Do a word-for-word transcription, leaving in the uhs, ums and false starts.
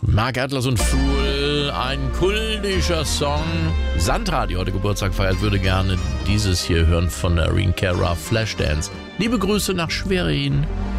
Mark Atlas und Fool, ein kultischer Song. Sandra, die heute Geburtstag feiert, würde gerne dieses hier hören von der Irene Cara, Flashdance. Liebe Grüße nach Schwerin.